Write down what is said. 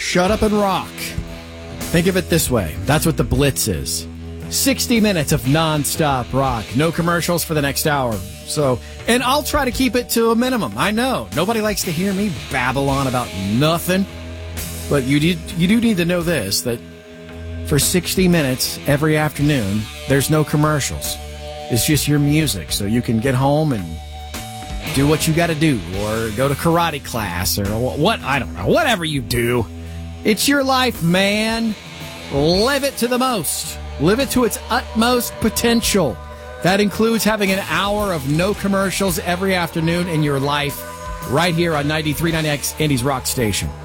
shut up and rock. Think of it this way. That's what the Blitz is. 60 minutes of nonstop rock. No commercials for the next hour. And I'll try to keep it to a minimum. I know. Nobody likes to hear me babble on about nothing. But you do need to know this, that for 60 minutes every afternoon, there's no commercials. It's just your music, so you can get home and do what you got to do, or go to karate class, or what, I don't know, whatever you do. It's your life, man. Live it to the most. Live it to its utmost potential. That includes having an hour of no commercials every afternoon in your life, right here on 93.9X, Andy's Rock Station.